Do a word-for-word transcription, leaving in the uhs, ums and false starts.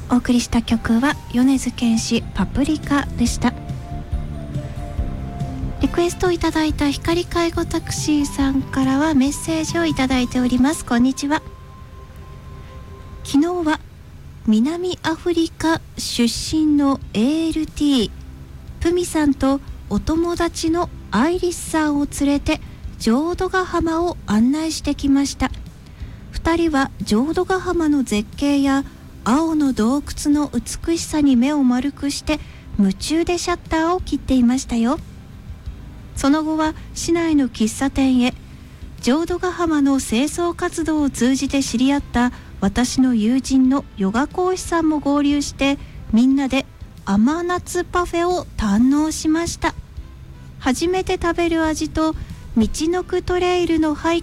お送りした曲は米津玄師パプリカでした。リクエストをいただいた光介護タクシーさんからはメッセージをいただいております。こんにちは。昨日は南アフリカ出身の エーエルティー プミさんとお友達のアイリスさんを連れて浄土ヶ浜を案内してきました。ふたりは浄土ヶ浜の絶景や青の洞窟の美しさに目を丸くして夢中でシャッターを切っていましたよ。その後は市内の喫茶店へ。浄土ヶ浜の清掃活動を通じて知り合った私の友人のヨガ講師さんも合流して、みんなで甘夏パフェを堪能しました。初めて食べる味と道のくトレイルのハイ